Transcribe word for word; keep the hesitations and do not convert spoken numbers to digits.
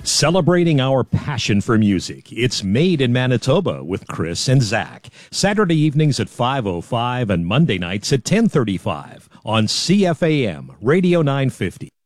Celebrating our passion for music. It's Made in Manitoba with Chris and Zach. Saturday evenings at five oh five and Monday nights at ten thirty-five on C F A M Radio nine fifty.